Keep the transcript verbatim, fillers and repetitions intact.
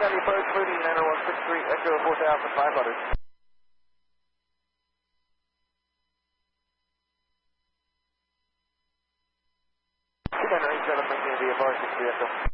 Charlie approach, Mooney, nine oh one six three, Echo four thousand five hundred. two nine eight seven, maintaining V F R six three Echo.